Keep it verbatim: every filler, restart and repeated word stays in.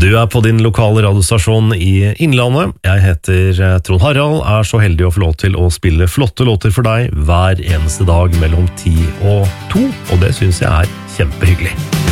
Du er på din lokale radiostasjon i Innlandet. Jeg heter Trond Harald, er så heldig å få lov til å spille flotte låter for deg hver eneste dag mellom ti og to, og det synes jeg er kjempehyggelig.